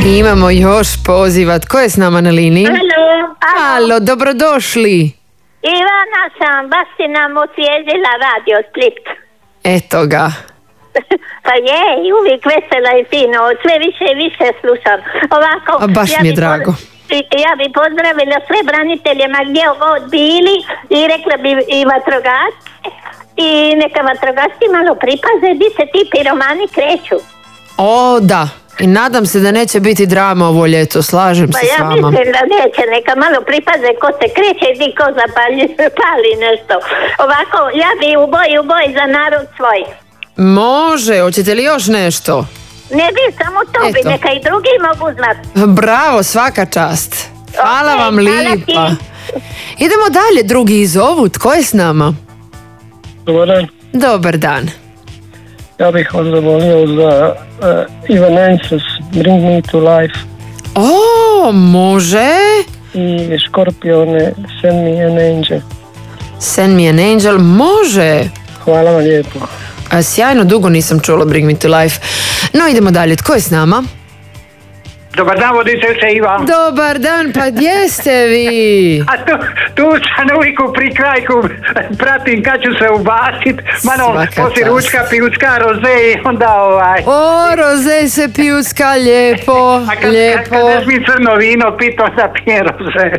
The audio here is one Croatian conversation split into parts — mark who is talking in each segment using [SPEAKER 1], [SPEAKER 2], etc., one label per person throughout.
[SPEAKER 1] Imamo još poziva. Tko je s nama na liniji?
[SPEAKER 2] Alo.
[SPEAKER 1] Alo, dobrodošli.
[SPEAKER 2] Ivana sam, baš si nam osvježila radio Split.
[SPEAKER 1] Eto ga.
[SPEAKER 2] Pa je, i uvijek vesela i fino, sve više i više slušam. Ovako,
[SPEAKER 1] A baš mi je drago.
[SPEAKER 2] Ja bi pozdravila sve branitelje ma gdje god bili i rekla bi i vatrogasce i neka vatrogasci malo pripaze gdje se ti piromani kreću.
[SPEAKER 1] O, da. I nadam se da neće biti drama ovo ljeto, slažem se s vama.
[SPEAKER 2] Pa ja mislim da neće, neka malo pripaze ko se kreće i di ko pali nešto. Ovako, ja bi u boji za narod svoj.
[SPEAKER 1] Može, hoćete li još nešto?
[SPEAKER 2] Ne bi, samo to bi, neka i drugi mogu znati.
[SPEAKER 1] Bravo, svaka čast. Hvala vam
[SPEAKER 2] hvala
[SPEAKER 1] lipa.
[SPEAKER 2] ti.
[SPEAKER 1] Idemo dalje, drugi zovu. Tko je s nama?
[SPEAKER 3] Dobar dan.
[SPEAKER 1] Dobar dan.
[SPEAKER 3] Ja bih vas zavolio za Evanescence, Bring Me to Life.
[SPEAKER 1] O, može.
[SPEAKER 3] I Škorpione, Send Me an Angel.
[SPEAKER 1] Send Me an Angel, može.
[SPEAKER 3] Hvala vam lijepo.
[SPEAKER 1] Sjajno, dugo nisam čula Bring Me to Life. No, idemo dalje. Tko je s nama?
[SPEAKER 4] Dobar dan, voditeljice Iva.
[SPEAKER 1] Dobar dan, pa gdje ste vi?
[SPEAKER 4] A tu sam uvijek pri krajku, pratim kad ću se ubacit, malo poslije ručka, pijucka, roze i onda
[SPEAKER 1] O, roze se pijucka, lijepo, lijepo.
[SPEAKER 4] Kad neš mi crno vino, pito da pijem roze.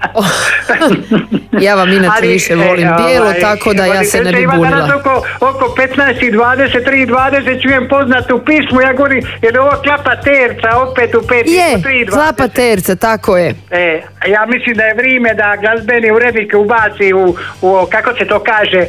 [SPEAKER 1] Ja vam inače više volim bijelo, tako da ja se ne bi bunila.
[SPEAKER 4] Danas oko 15:23:20 čujem poznatu pismu, ja govorim, je li ovo klapa terca, opet u 5:03:20?
[SPEAKER 1] Je, klapa terca, tako je.
[SPEAKER 4] Ja mislim da je vrijeme da glazbeni urednik ubaci u kako se to kaže,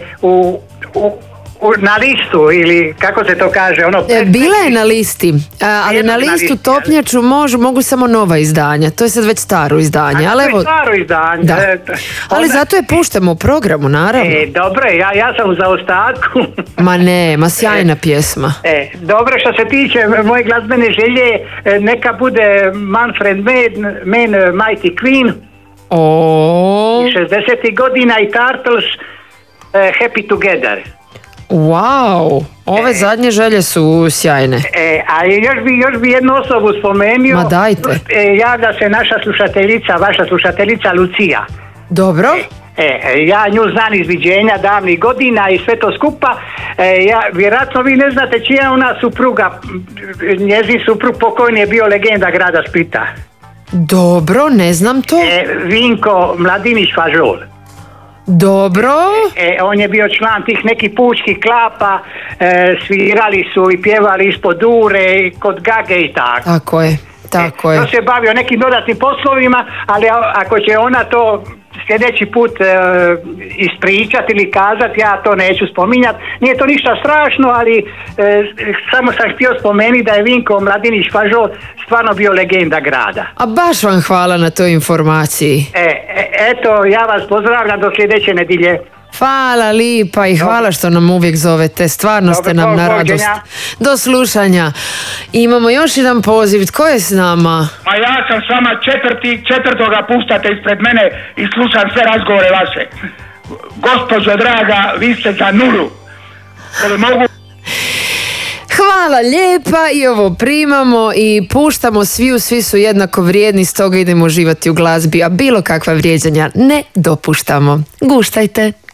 [SPEAKER 4] na listu ili kako se to kaže,
[SPEAKER 1] Bila je na listi, ali na listu Topnjaču mogu samo nova izdanja. To je sad već staro izdanje.
[SPEAKER 4] To je staro izdanje.
[SPEAKER 1] Da. Ali zato je puštamo u programu, naravno.
[SPEAKER 4] Dobro, ja sam u zaostatku.
[SPEAKER 1] Ma sjajna pjesma.
[SPEAKER 4] Dobro, što se tiče moje glazbene želje, neka bude Manfred Mann, Mighty Queen. 60. godina i Turtles, Happy Together.
[SPEAKER 1] Wow, ove zadnje želje su sjajne.
[SPEAKER 4] A još bi jednu osobu spomenuo.
[SPEAKER 1] Ma dajte.
[SPEAKER 4] Javlja se naša slušateljica, vaša slušateljica Lucija.
[SPEAKER 1] Dobro.
[SPEAKER 4] Ja nju znam iz viđenja davnih godina i sve to skupa. Vjerojatno vi ne znate čija je ona supruga. Njezin suprug pokojni je bio legenda grada Splita.
[SPEAKER 1] Dobro, ne znam to.
[SPEAKER 4] Vinko Mladinić Fažol.
[SPEAKER 1] Dobro.
[SPEAKER 4] On je bio član tih nekih pučkih klapa, svirali su i pjevali ispod ure, kod Gage i tako.
[SPEAKER 1] Tako je.
[SPEAKER 4] To se bavio nekim dodatnim poslovima, ali ako će ona to sljedeći put ispričati ili kazati, ja to neću spominjati. Nije to ništa strašno, ali samo sam htio spomenuti da je Vinko Mladinić Fažol stvarno bio legenda grada.
[SPEAKER 1] A baš vam hvala na toj informaciji.
[SPEAKER 4] Eto, ja vas pozdravljam do sljedeće nedjelje.
[SPEAKER 1] Hvala lipa i hvala što nam uvijek zovete, stvarno ste nam na radost. Do slušanja. Imamo još jedan poziv, tko je s nama?
[SPEAKER 5] A ja sam s vama četvrtoga puštate ispred mene i slušam sve razgovore vaše. Gospođo draga, vi ste za nulu.
[SPEAKER 1] Hvala lijepa i ovo primamo i puštamo svi su jednako vrijedni, stoga idemo uživati u glazbi, a bilo kakva vrijeđanja ne dopuštamo. Guštajte.